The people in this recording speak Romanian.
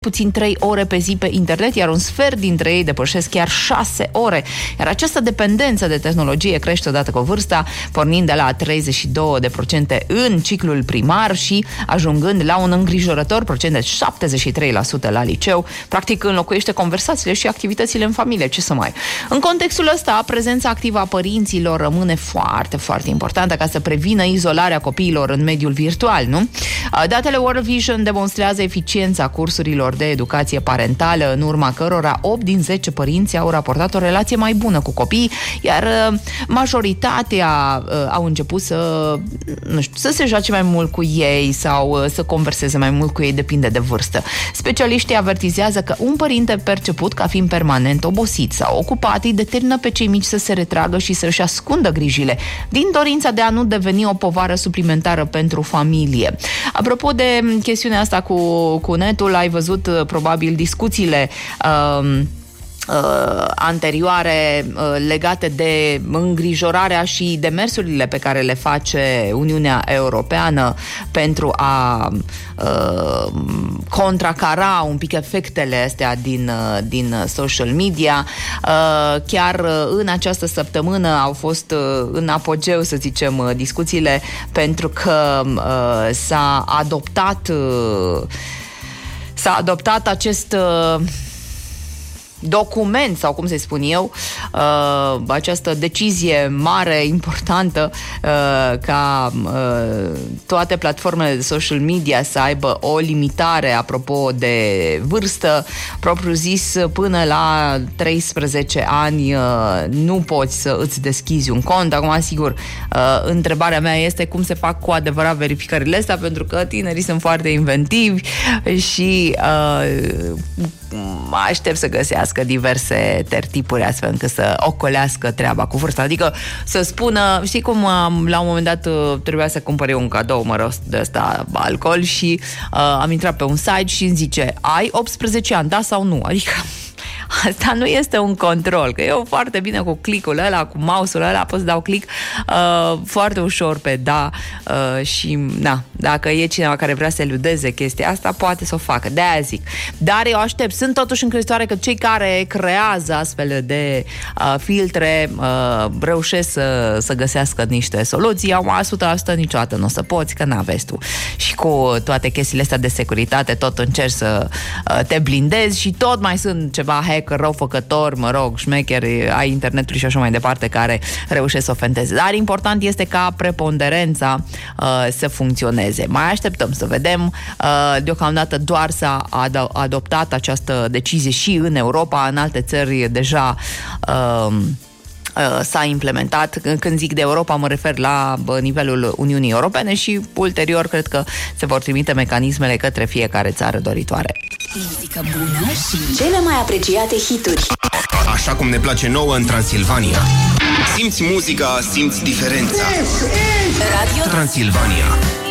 puțin 3 ore pe zi pe internet, iar un sfert dintre ei depășesc chiar 6 ore. Iar această dependență de tehnologie crește odată cu vârsta, pornind de la 32% în ciclul primar și ajungând la un îngrijorător procent de 73% la liceu. Practic înlocuiește conversațiile și activitățile în familie, ce să mai. În contextul ăsta, prezența activă a părinților rămâne foarte, foarte importantă ca să prevină izolarea copiilor în mediul virtual, nu? Datele World Vision demonstrează eficiența cursurilor de educație parentală, în urma cărora 8 din 10 părinți au raportat o relație mai bună cu copiii, iar majoritatea au început să se joace mai mult cu ei sau să converseze mai mult cu ei, depinde de vârstă. Specialiștii avertizează că un părinte perceput ca fiind permanent obosit sau ocupat îi determină pe cei mici să se retragă și să-și ascundă grijile, din dorința de a nu deveni o povară suplimentară pentru familie. Apropo de chestiunea asta cu netul, ai văzut probabil discuțiile anterioare legate de îngrijorarea și demersurile pe care le face Uniunea Europeană pentru a contracara un pic efectele astea din social media. Chiar în această săptămână au fost în apogeu, să zicem, discuțiile, pentru că s-a adoptat acest document, sau cum să spun eu, această decizie mare, importantă, ca toate platformele de social media să aibă o limitare apropo de vârstă, propriu zis, până la 13 ani nu poți să îți deschizi un cont. Acum, sigur, întrebarea mea este cum se fac cu adevărat verificările astea, pentru că tinerii sunt foarte inventivi și aștept să găsească diverse tertipuri astfel încât să ocolească treaba cu vârsta. Adică să spună, știi cum la un moment dat trebuia să cumpăr eu un cadou, mă rog, de ăsta, alcool, și am intrat pe un site și îmi zice, ai 18 ani, da sau nu? Adică asta nu este un control, că eu foarte bine cu click-ul ăla, cu mouse-ul ăla, pot să dau click foarte ușor pe da și na, dacă e cineva care vrea să eludeze chestia asta, poate să o facă, de-aia zic. Dar eu aștept, sunt totuși încrezătoare că cei care creează astfel de filtre reușesc să găsească niște soluții. Au 100% niciodată nu o să poți, că n-aveți tu. Și cu toate chestiile astea de securitate tot încerci să te blindezi și tot mai sunt ceva hacker, răufăcători, mă rog, șmecheri ai internetului și așa mai departe, care reușesc să ofenteze. Dar important este ca preponderența să funcționeze. Mai așteptăm să vedem. Deocamdată doar s-a adoptat această decizie și în Europa, în alte țări deja s-a implementat. Când zic de Europa, mă refer la nivelul Uniunii Europene și ulterior cred că se vor trimite mecanismele către fiecare țară doritoare. Muzică bună și cele mai apreciate hituri. Așa cum ne place nouă în Transilvania. Simți muzica, simți diferența. Radio Transilvania.